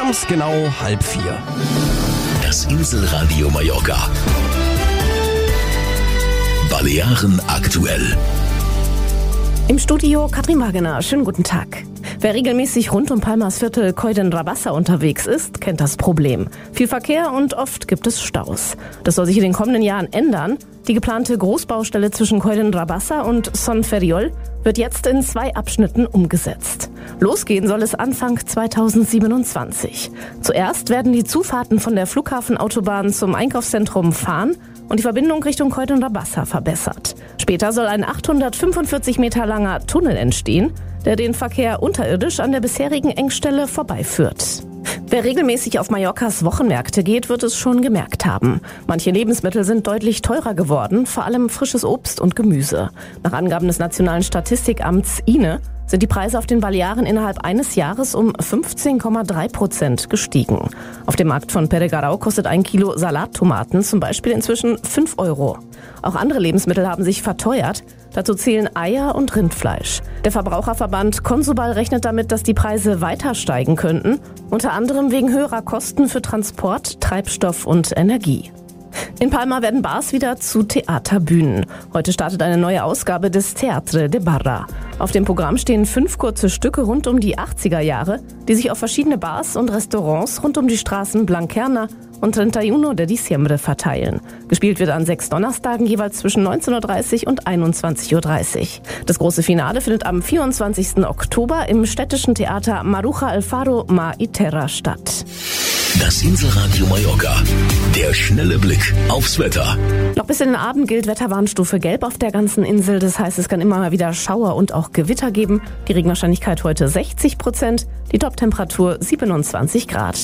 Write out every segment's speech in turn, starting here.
Wir haben es genau 3:30. Das Inselradio Mallorca. Balearen aktuell. Im Studio Katrin Wagener. Schönen guten Tag. Wer regelmäßig rund um Palmas Viertel Coll d'en-Rabassa unterwegs ist, kennt das Problem. Viel Verkehr und oft gibt es Staus. Das soll sich in den kommenden Jahren ändern. Die geplante Großbaustelle zwischen Coll d'en-Rabassa und Son Ferriol wird jetzt in 2 Abschnitten umgesetzt. Losgehen soll es Anfang 2027. Zuerst werden die Zufahrten von der Flughafenautobahn zum Einkaufszentrum fahren und die Verbindung Richtung Coll d'en-Rabassa verbessert. Später soll ein 845 Meter langer Tunnel entstehen, der den Verkehr unterirdisch an der bisherigen Engstelle vorbeiführt. Wer regelmäßig auf Mallorcas Wochenmärkte geht, wird es schon gemerkt haben. Manche Lebensmittel sind deutlich teurer geworden, vor allem frisches Obst und Gemüse. Nach Angaben des Nationalen Statistikamts INE sind die Preise auf den Balearen innerhalb eines Jahres um 15,3% gestiegen. Auf dem Markt von Peregarau kostet 1 Kilo Salattomaten zum Beispiel inzwischen 5 Euro. Auch andere Lebensmittel haben sich verteuert. Dazu zählen Eier und Rindfleisch. Der Verbraucherverband Consubal rechnet damit, dass die Preise weiter steigen könnten, unter anderem wegen höherer Kosten für Transport, Treibstoff und Energie. In Palma werden Bars wieder zu Theaterbühnen. Heute startet eine neue Ausgabe des Teatre de Barra. Auf dem Programm stehen 5 kurze Stücke rund um die 80er Jahre, die sich auf verschiedene Bars und Restaurants rund um die Straßen Blanquerna und 31 de Diciembre verteilen. Gespielt wird an 6 Donnerstagen jeweils zwischen 19.30 und 21.30 Uhr. Das große Finale findet am 24. Oktober im städtischen Theater Maruja Alfaro Mar y Terra statt. Das Inselradio Mallorca. Der schnelle Blick aufs Wetter. Noch bis in den Abend gilt Wetterwarnstufe Gelb auf der ganzen Insel. Das heißt, es kann immer mal wieder Schauer und auch Gewitter geben. Die Regenwahrscheinlichkeit heute 60%, die Toptemperatur 27 Grad.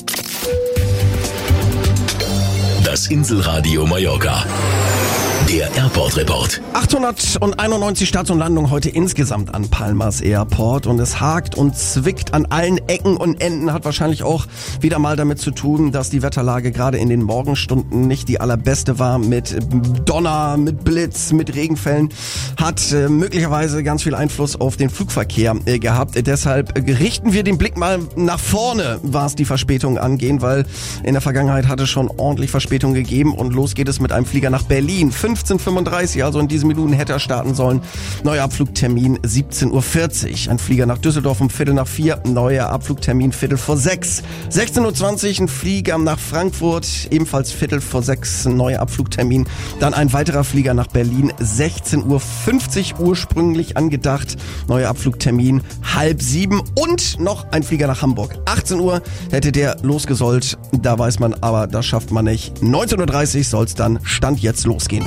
Das Inselradio Mallorca. Der Airport-Report. 891 Starts und Landungen heute insgesamt an Palmas Airport und es hakt und zwickt an allen Ecken und Enden, hat wahrscheinlich auch wieder mal damit zu tun, dass die Wetterlage gerade in den Morgenstunden nicht die allerbeste war, mit Donner, mit Blitz, mit Regenfällen, hat möglicherweise ganz viel Einfluss auf den Flugverkehr gehabt. Deshalb richten wir den Blick mal nach vorne, was die Verspätung angehen, weil in der Vergangenheit hat es schon ordentlich Verspätung gegeben und los geht es mit einem Flieger nach Berlin. 15:35, also in diesen Minuten hätte er starten sollen. Neuer Abflugtermin 17:40 Uhr. Ein Flieger nach Düsseldorf um 3:45, neuer Abflugtermin 5:45. 16:20 Uhr ein Flieger nach Frankfurt, ebenfalls 5:45, neuer Abflugtermin. Dann ein weiterer Flieger nach Berlin, 16:50 Uhr ursprünglich angedacht, neuer Abflugtermin 6:30 und noch ein Flieger nach Hamburg. 18 Uhr hätte der losgesollt, da weiß man aber, das schafft man nicht. 19:30 Uhr soll es dann Stand jetzt losgehen.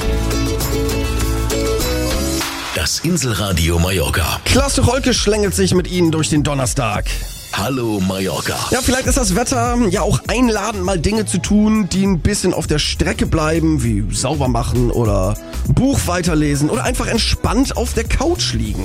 Das Inselradio Mallorca. Klaus Rolke schlängelt sich mit Ihnen durch den Donnerstag. Hallo Mallorca. Ja, vielleicht ist das Wetter ja auch einladend, mal Dinge zu tun, die ein bisschen auf der Strecke bleiben, wie sauber machen oder Buch weiterlesen oder einfach entspannt auf der Couch liegen.